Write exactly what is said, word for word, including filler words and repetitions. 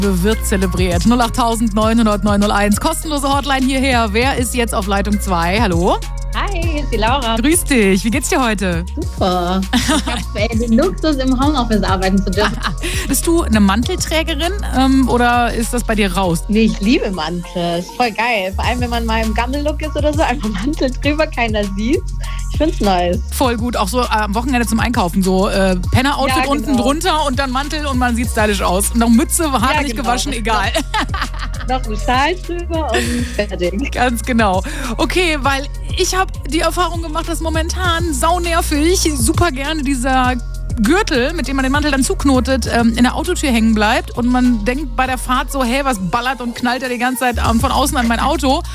wird zelebriert. null acht neun null null neun null eins. Kostenlose Hotline hierher. Wer ist jetzt auf Leitung zwei? Hallo? Hi, hier ist die Laura. Grüß dich. Wie geht's dir heute? Super. Ich habe den Luxus, im Homeoffice arbeiten zu dürfen. Bist du eine Mantelträgerin ähm, oder ist das bei dir raus? Nee, ich liebe Mantel. Ist voll geil. Vor allem, wenn man mal im Gammel-Look ist oder so, einfach Mantel drüber, keiner sieht. Ich find's nice. Voll gut. Auch so äh, am Wochenende zum Einkaufen. So äh, Penner-Outfit Ja, genau. unten drunter und dann Mantel und man sieht stylisch aus. Und noch Mütze, Haare Ja, nicht genau. gewaschen, egal. Noch ein Schal drüber und fertig. Ganz genau. Okay, weil ich habe die Erfahrung gemacht, dass momentan saunervig super gerne dieser Gürtel, mit dem man den Mantel dann zuknotet, ähm, in der Autotür hängen bleibt und man denkt bei der Fahrt so, hey, was ballert und knallt er die ganze Zeit ähm, von außen an mein Auto?